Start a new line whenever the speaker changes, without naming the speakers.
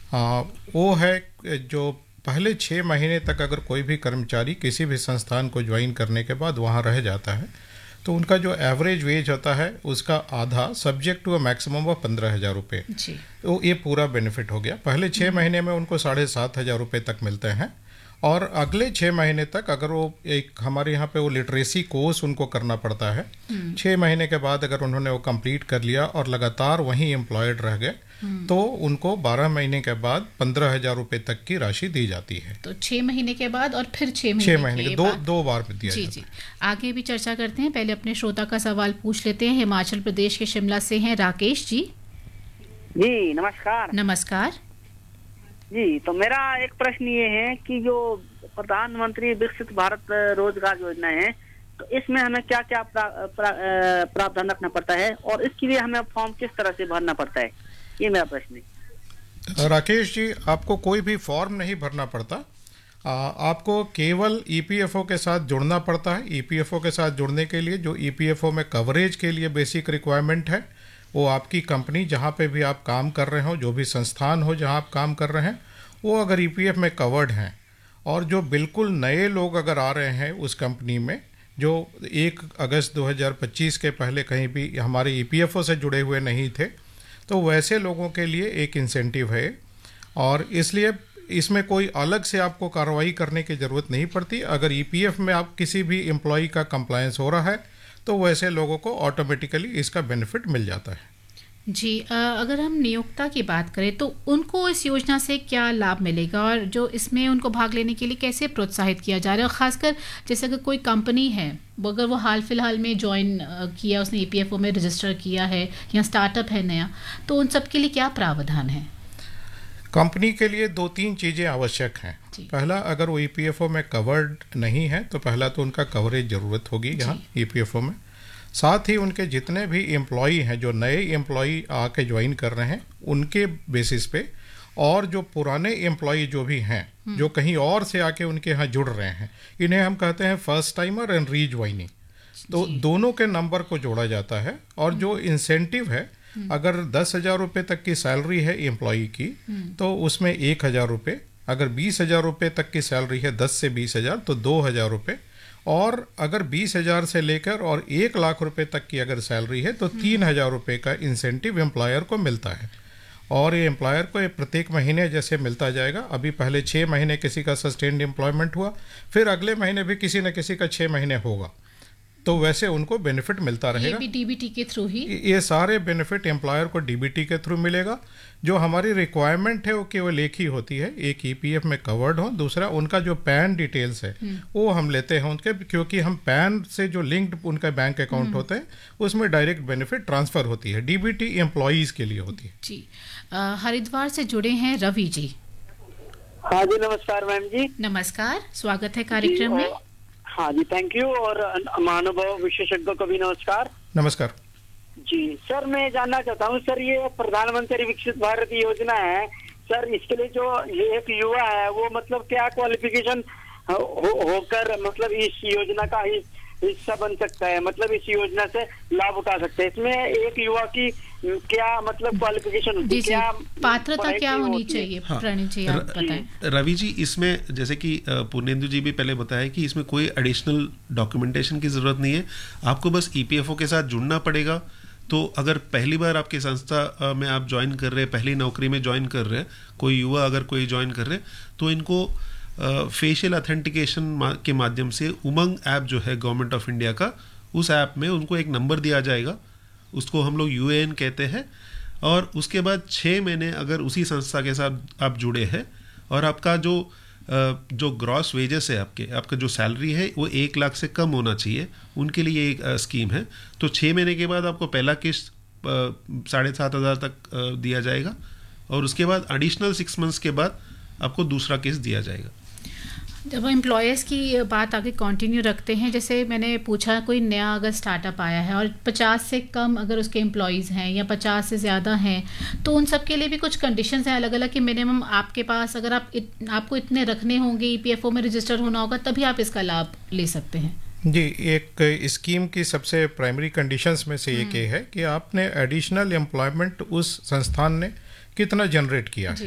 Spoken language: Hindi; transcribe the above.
वो है जो पहले 6 महीने तक अगर कोई भी कर्मचारी किसी भी संस्थान को ज्वाइन करने के बाद वहाँ रह जाता है तो उनका जो एवरेज वेज होता है उसका आधा subject to a maximum of 15,000 रुपये। तो ये पूरा बेनिफिट हो गया। पहले 6 महीने में उनको 7,500 रुपये तक मिलते हैं और अगले 6 महीने तक अगर वो एक हमारे यहाँ पे वो लिटरेसी कोर्स उनको करना पड़ता है। 6 महीने के बाद अगर उन्होंने वो कंप्लीट कर लिया और लगातार वहीं एम्प्लॉयड रह गए तो उनको 12 महीने के बाद 15,000 रुपये तक की राशि दी जाती है।
तो 6 महीने के बाद और फिर 6
महीने के दो बार में दिया जाता है।
आगे भी चर्चा करते हैं, पहले अपने श्रोता का सवाल पूछ लेते हैं। हिमाचल प्रदेश के शिमला से हैं राकेश जी।
जी नमस्कार।
नमस्कार
जी, तो मेरा एक प्रश्न ये है कि जो प्रधानमंत्री विकसित भारत रोजगार योजना है तो इसमें हमें क्या क्या प्रावधान रखना पड़ता है और इसके लिए हमें फॉर्म किस तरह से भरना पड़ता है, ये मेरा प्रश्न है।
राकेश जी, आपको कोई भी फॉर्म नहीं भरना पड़ता। आपको केवल ईपीएफओ के साथ जुड़ना पड़ता है। ईपीएफओ के साथ जुड़ने के लिए जो ईपीएफओ में कवरेज के लिए बेसिक रिक्वायरमेंट है वो आपकी कंपनी जहाँ पे भी आप काम कर रहे हो, जो भी संस्थान हो जहाँ आप काम कर रहे हैं, वो अगर ईपीएफ में कवर्ड हैं और जो बिल्कुल नए लोग अगर आ रहे हैं उस कंपनी में जो 1 अगस्त 2025 के पहले कहीं भी हमारे ईपीएफओ से जुड़े हुए नहीं थे, तो वैसे लोगों के लिए एक इंसेंटिव है और इसलिए इसमें कोई अलग से आपको कार्रवाई करने की ज़रूरत नहीं पड़ती। अगर ईपीएफ में आप किसी भी एम्प्लॉय का कंप्लायंस हो रहा है तो वैसे लोगों को ऑटोमेटिकली इसका बेनिफिट मिल जाता है।
जी, अगर हम नियोक्ता की बात करें तो उनको इस योजना से क्या लाभ मिलेगा और जो इसमें उनको भाग लेने के लिए कैसे प्रोत्साहित किया जा रहा है, और ख़ासकर जैसे अगर कोई कंपनी है अगर वो हाल फिलहाल में ज्वाइन किया, उसने ईपीएफओ में रजिस्टर किया है या स्टार्टअप है नया, तो उन सब के लिए क्या प्रावधान है?
कंपनी के लिए 2-3 चीज़ें आवश्यक हैं। पहला, अगर वो ईपीएफओ में कवर्ड नहीं है तो पहला तो उनका कवरेज ज़रूरत होगी यहाँ ईपीएफओ में। साथ ही उनके जितने भी एम्प्लॉई हैं, जो नए एम्प्लॉई आके ज्वाइन कर रहे हैं, उनके बेसिस पे और जो पुराने एम्प्लॉई जो भी हैं जो कहीं और से आके उनके यहाँ जुड़ रहे हैं, इन्हें हम कहते हैं फर्स्ट टाइमर एंड रीज्वाइनिंग। तो दोनों के नंबर को जोड़ा जाता है और जो इंसेंटिव है, अगर 10,000 रुपये तक की सैलरी है एम्प्लॉई की तो उसमें 1,000 रुपये, अगर 20,000 रुपये तक की सैलरी है 10 से 20,000 तो 2,000 रुपये, और अगर 20,000 से लेकर और 1,00,000 रुपये तक की अगर सैलरी है तो 3,000 रुपये का इंसेंटिव एम्प्लॉयर को मिलता है। और ये एम्प्लॉयर को प्रत्येक महीने जैसे मिलता जाएगा। अभी पहले 6 महीने किसी का सस्टेन्ड एम्प्लॉयमेंट हुआ, फिर अगले महीने भी किसी न किसी का 6 महीने होगा, तो वैसे उनको बेनिफिट मिलता रहेगा।
ये भी डीबीटी के थ्रू ही,
ये सारे बेनिफिट एम्प्लॉयर को डीबीटी के थ्रू मिलेगा। जो हमारी रिक्वायरमेंट है वो केवल एक ही होती है, एक ईपीएफ में कवर्ड हो, दूसरा उनका जो पैन डिटेल्स है वो हम लेते हैं उनके, क्योंकि हम पैन से जो लिंक्ड उनका बैंक अकाउंट होता है उसमें डायरेक्ट बेनिफिट ट्रांसफर होती है। डीबीटी एम्प्लॉयज के लिए होती है।
जी, हरिद्वार से जुड़े हैं रवि जी।
हाँ जी, नमस्कार मैम जी।
नमस्कार, स्वागत है कार्यक्रम में।
हाँ जी, थैंक यू। और महानुभव विशेषज्ञों को भी नमस्कार।
नमस्कार
जी सर, मैं जानना चाहता हूँ सर, ये प्रधानमंत्री विकसित भारत योजना है सर, इसके लिए जो ये एक युवा है वो मतलब क्या क्वालिफिकेशन होकर मतलब इस योजना का हिस्सा बन सकता है, मतलब इस योजना से लाभ उठा सकते हैं? इसमें एक युवा की क्या मतलब क्वालिफिकेशन होती है, क्या
पात्रता क्या होनी चाहिए?
हाँ,
प्रणीत जी आप बताएं।
रवि जी, इसमें जैसे कि पूर्णेंदु जी भी पहले बताया कि इसमें कोई एडिशनल डॉक्यूमेंटेशन की ज़रूरत नहीं है। आपको बस ईपीएफओ के साथ जुड़ना पड़ेगा। तो अगर पहली बार आपकी संस्था में आप ज्वाइन कर रहे हैं, पहली नौकरी में ज्वाइन कर रहे हैं, कोई युवा अगर कोई ज्वाइन कर रहे हैं, तो इनको फेशियल ऑथेंटिकेशन के माध्यम से उमंग ऐप जो है गवर्नमेंट ऑफ इंडिया का, उस ऐप में उनको एक नंबर दिया जाएगा, उसको हम लोग यूएएन कहते हैं। और उसके बाद 6 महीने अगर उसी संस्था के साथ आप जुड़े हैं और आपका जो ग्रॉस वेजेस है, आपका जो सैलरी है वो 1,00,000 से कम होना चाहिए, उनके लिए एक स्कीम है। तो 6 महीने के बाद आपको पहला किस्त 7,500 तक दिया जाएगा और उसके बाद एडिशनल 6 मंथ्स के बाद आपको दूसरा किस्त दिया जाएगा।
जब एम्प्लॉयज़ की बात आगे कंटिन्यू रखते हैं, जैसे मैंने पूछा कोई नया अगर स्टार्टअप आया है और 50 से कम अगर उसके एम्प्लॉयज़ हैं या 50 से ज़्यादा हैं, तो उन सब के लिए भी कुछ कंडीशंस हैं अलग अलग कि मिनिमम आपके पास अगर आपको इतने रखने होंगे, ईपीएफओ में रजिस्टर होना होगा, तभी आप इसका लाभ ले सकते हैं।
जी, एक स्कीम की सबसे प्राइमरी कंडीशंस में से एक ये है कि आपने एडिशनल एम्प्लॉयमेंट उस संस्थान ने कितना जनरेट किया है।